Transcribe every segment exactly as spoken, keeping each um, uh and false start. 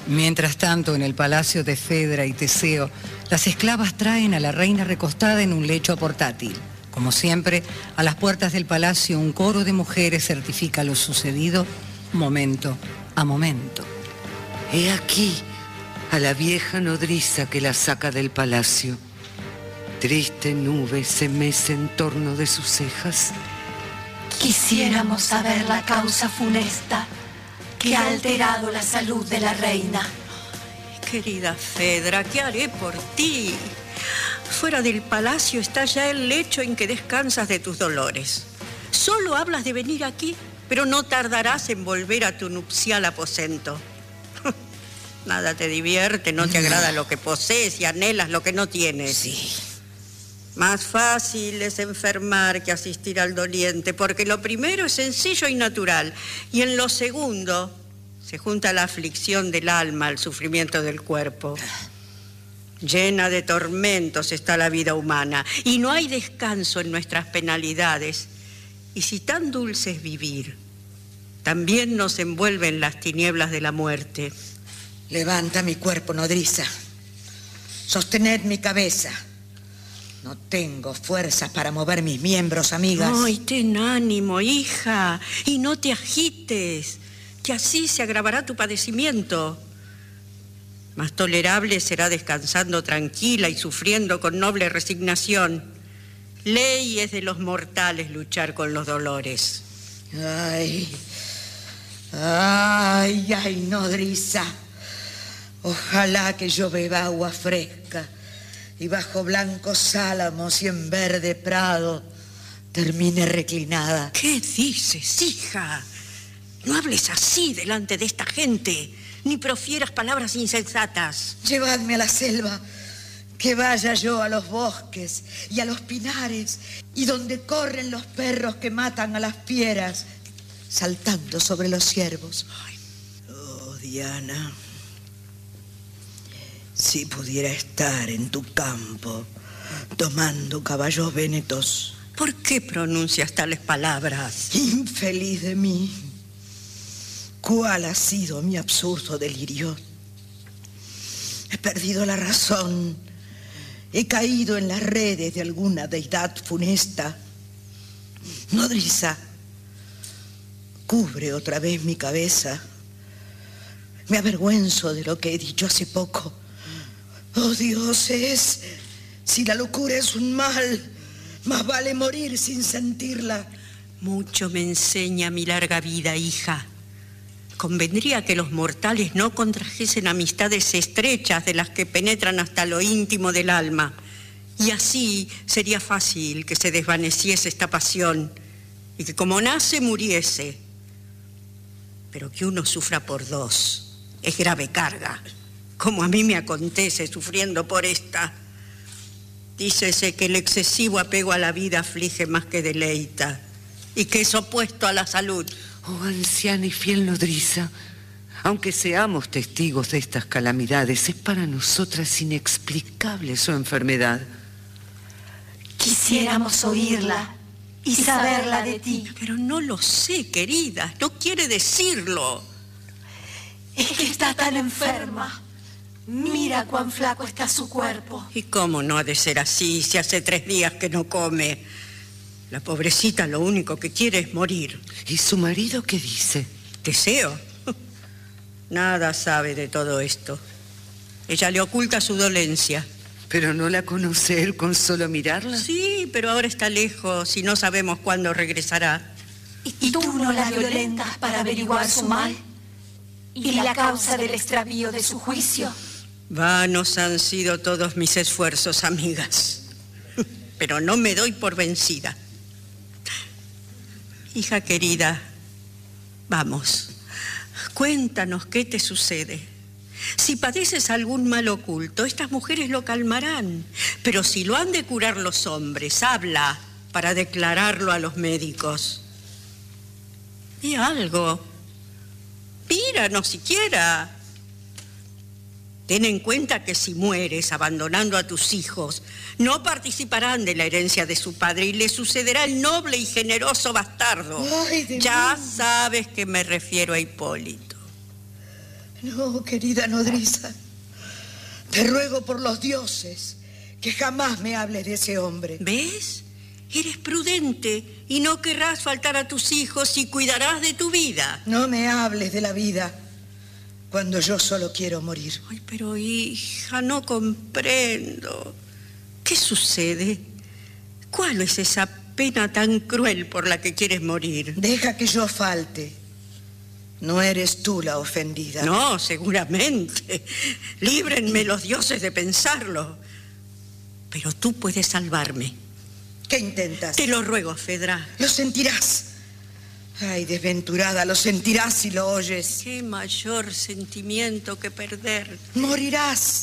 Mientras tanto, en el palacio de Fedra y Teseo, las esclavas traen a la reina recostada en un lecho portátil. Como siempre, a las puertas del palacio un coro de mujeres certifica lo sucedido momento a momento. He aquí a la vieja nodriza que la saca del palacio. Triste nube se mece en torno de sus cejas. Quisiéramos saber la causa funesta que ha alterado la salud de la reina. Ay, querida Fedra, ¿qué haré por ti? Fuera del palacio está ya el lecho en que descansas de tus dolores. Solo hablas de venir aquí, pero no tardarás en volver a tu nupcial aposento. Nada te divierte, no te agrada lo que posees y anhelas lo que no tienes. Sí. Más fácil es enfermar que asistir al doliente, porque lo primero es sencillo y natural, y en lo segundo se junta la aflicción del alma al sufrimiento del cuerpo. Llena de tormentos está la vida humana, y no hay descanso en nuestras penalidades. Y si tan dulce es vivir, también nos envuelven las tinieblas de la muerte. Levanta mi cuerpo, nodriza. Sostened mi cabeza. No tengo fuerzas para mover mis miembros, amigas. Ay, ten ánimo, hija, y no te agites, que así se agravará tu padecimiento. Más tolerable será descansando tranquila y sufriendo con noble resignación. Ley es de los mortales luchar con los dolores. Ay, ay, ay, nodriza. Ojalá que yo beba agua fresca y bajo blancos álamos y en verde prado termine reclinada. ¿Qué dices, hija? No hables así delante de esta gente, ni profieras palabras insensatas. Llevadme a la selva, que vaya yo a los bosques y a los pinares, y donde corren los perros que matan a las fieras, saltando sobre los ciervos. Ay. Oh, Diana, si pudiera estar en tu campo, tomando caballos vénetos. ¿Por qué pronuncias tales palabras? Infeliz de mí. ¿Cuál ha sido mi absurdo delirio? He perdido la razón. He caído en las redes de alguna deidad funesta. Nodriza, cubre otra vez mi cabeza. Me avergüenzo de lo que he dicho hace poco. Oh, dioses, si la locura es un mal, más vale morir sin sentirla. Mucho me enseña mi larga vida, hija. Convendría que los mortales no contrajesen amistades estrechas de las que penetran hasta lo íntimo del alma. Y así sería fácil que se desvaneciese esta pasión y que como nace muriese. Pero que uno sufra por dos es grave carga, como a mí me acontece sufriendo por esta. Dícese que el excesivo apego a la vida aflige más que deleita y que es opuesto a la salud. Oh, anciana y fiel nodriza, aunque seamos testigos de estas calamidades, es para nosotras inexplicable su enfermedad. Quisiéramos oírla y saberla de ti. Pero no lo sé, querida, no quiere decirlo. Es que está tan enferma. Mira cuán flaco está su cuerpo. ¿Y cómo no ha de ser así si hace tres días que no come? La pobrecita lo único que quiere es morir. ¿Y su marido qué dice? Teseo. Nada sabe de todo esto. Ella le oculta su dolencia. ¿Pero no la conoce él con solo mirarla? Sí, pero ahora está lejos y no sabemos cuándo regresará. ¿Y tú no la violentas para averiguar su mal? ¿Y la causa del extravío de su juicio? Vanos han sido todos mis esfuerzos, amigas. Pero no me doy por vencida. Hija querida, vamos, cuéntanos qué te sucede. Si padeces algún mal oculto, estas mujeres lo calmarán. Pero si lo han de curar los hombres, habla para declararlo a los médicos. Di algo. Míranos siquiera. Ten en cuenta que si mueres abandonando a tus hijos, no participarán de la herencia de su padre y le sucederá el noble y generoso bastardo. Ay, ya sabes que me refiero a Hipólito. No, querida nodriza. Te ruego por los dioses que jamás me hables de ese hombre. ¿Ves? Eres prudente y no querrás faltar a tus hijos y cuidarás de tu vida. No me hables de la vida cuando yo solo quiero morir. Ay, pero hija, no comprendo. ¿Qué sucede? ¿Cuál es esa pena tan cruel por la que quieres morir? Deja que yo falte. No eres tú la ofendida. No, seguramente. Líbrenme los dioses de pensarlo. Pero tú puedes salvarme. ¿Qué intentas? Te lo ruego, Fedra. Lo sentirás. Ay, desventurada, lo sentirás si lo oyes. Qué mayor sentimiento que perder. Morirás.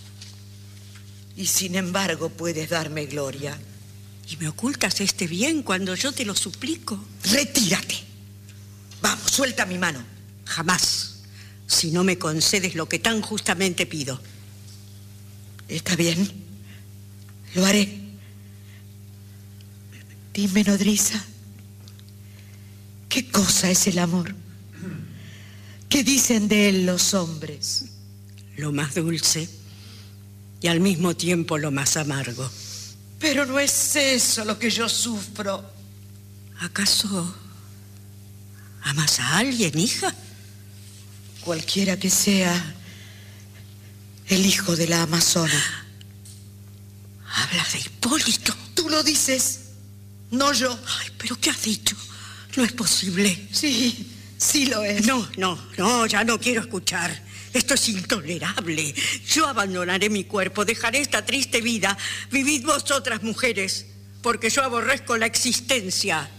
Y sin embargo puedes darme gloria. ¿Y me ocultas este bien cuando yo te lo suplico? Retírate. Vamos, suelta mi mano. Jamás, si no me concedes lo que tan justamente pido. Está bien. Lo haré. Dime, nodriza, ¿qué cosa es el amor? ¿Qué dicen de él los hombres? Lo más dulce y al mismo tiempo lo más amargo. Pero no es eso lo que yo sufro. ¿Acaso amas a alguien, hija? Cualquiera que sea el hijo de la amazona. Hablas de Hipólito. Tú lo dices, no yo. Ay, ¿pero qué has dicho? No es posible. Sí, sí lo es. No, no, no, ya no quiero escuchar. Esto es intolerable. Yo abandonaré mi cuerpo, dejaré esta triste vida. Vivid vosotras, mujeres, porque yo aborrezco la existencia.